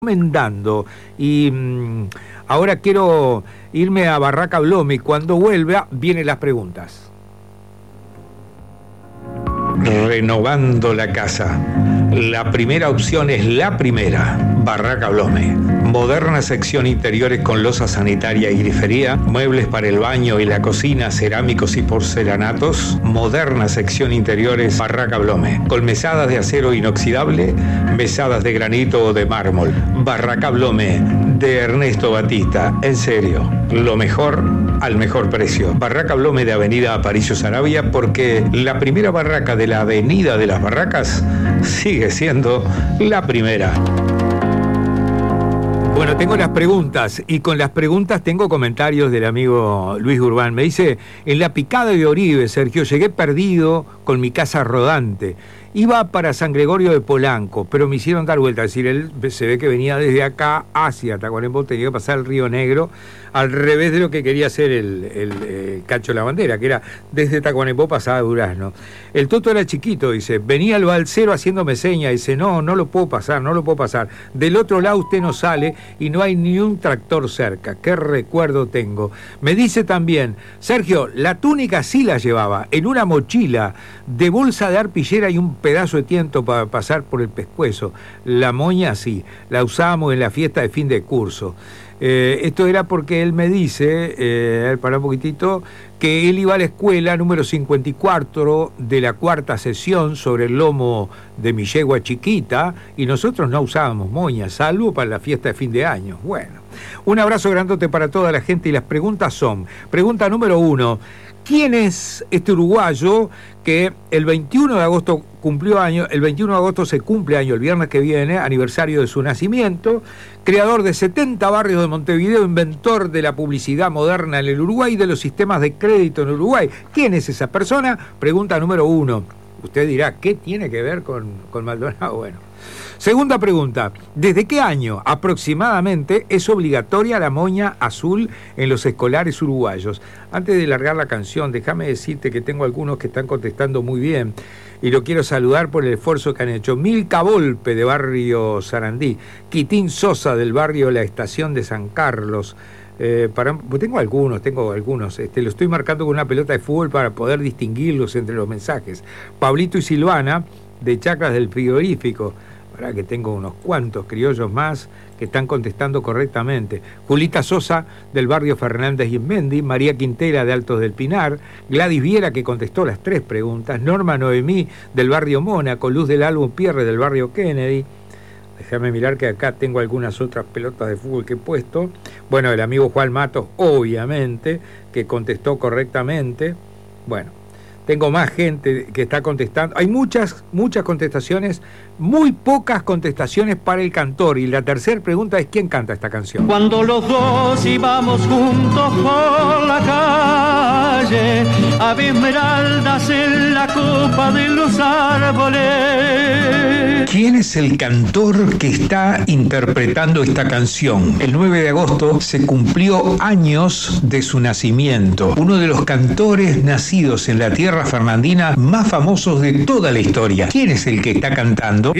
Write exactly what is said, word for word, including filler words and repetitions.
recomendando y mmm, ahora quiero irme a Barraca Blome y cuando vuelva vienen las preguntas. Renovando la casa. La primera opción es la primera, Barraca Blome. Moderna sección interiores con losa sanitaria y grifería, muebles para el baño y la cocina, cerámicos y porcelanatos. Moderna sección interiores, Barraca Blome. Con mesadas de acero inoxidable, mesadas de granito o de mármol. Barraca Blome, de Ernesto Batista. En serio, lo mejor al mejor precio. Barraca Blome de Avenida Aparicio Saravia, porque la primera barraca de la Avenida de las Barracas sigue siendo la primera. Bueno, tengo las preguntas y con las preguntas tengo comentarios del amigo Luis Urbán. Me dice, en la picada de Oribe, Sergio, llegué perdido con mi casa rodante. Iba para San Gregorio de Polanco, pero me hicieron dar vuelta. Es decir, él se ve que venía desde acá hacia Tacuarembó, tenía que pasar el Río Negro, al revés de lo que quería hacer el, el, el Cacho La Bandera, que era desde Tacuarembó pasaba a Durazno. El Toto era chiquito, dice, venía el balsero haciéndome señas, dice, no, no lo puedo pasar, no lo puedo pasar. Del otro lado usted no sale y no hay ni un tractor cerca. Qué recuerdo tengo. Me dice también, Sergio, la túnica sí la llevaba, en una mochila de bolsa de arpillera y un pedazo de tiento para pasar por el pescuezo. La moña sí, la usábamos en la fiesta de fin de curso. Eh, esto era porque él me dice, eh, a ver, para un poquitito, que él iba a la escuela número cincuenta y cuatro de la cuarta sesión sobre el lomo de mi yegua chiquita y nosotros no usábamos moña, salvo para la fiesta de fin de año. Bueno, un abrazo grandote para toda la gente y las preguntas son, pregunta número uno, ¿quién es este uruguayo que el veintiuno de agosto cumplió año, el veintiuno de agosto se cumple año, el viernes que viene, aniversario de su nacimiento, creador de setenta barrios de Montevideo, inventor de la publicidad moderna en el Uruguay y de los sistemas de crédito en Uruguay? ¿Quién es esa persona? Pregunta número uno. Usted dirá, ¿qué tiene que ver con, con Maldonado? Bueno. Segunda pregunta, ¿desde qué año aproximadamente es obligatoria la moña azul en los escolares uruguayos? Antes de largar la canción, déjame decirte que tengo algunos que están contestando muy bien y lo quiero saludar por el esfuerzo que han hecho. Milka Volpe de barrio Sarandí, Quitín Sosa del barrio La Estación de San Carlos. Eh, para, pues tengo algunos, tengo algunos, este, lo estoy marcando con una pelota de fútbol para poder distinguirlos entre los mensajes. Pablito y Silvana de Chacras del Frigorífico. Para que tengo unos cuantos criollos más que están contestando correctamente. Julita Sosa del barrio Fernández y Mendy, María Quintera de Altos del Pinar, Gladys Viera que contestó las tres preguntas, Norma Noemí del barrio Mónaco, Luz del Álbum Pierre del barrio Kennedy. Déjame mirar que acá tengo algunas otras pelotas de fútbol que he puesto. Bueno, el amigo Juan Matos, obviamente, que contestó correctamente. Bueno, tengo más gente que está contestando. Hay muchas, muchas contestaciones, muy pocas contestaciones para el cantor. Y la tercera pregunta es, ¿quién canta esta canción? Cuando los dos íbamos juntos por la calle, había esmeraldas en la copa de los árboles. ¿Quién es el cantor que está interpretando esta canción? El nueve de agosto se cumplió años de su nacimiento. Uno de los cantores nacidos en la tierra fernandina más famosos de toda la historia. ¿Quién es el que está cantando?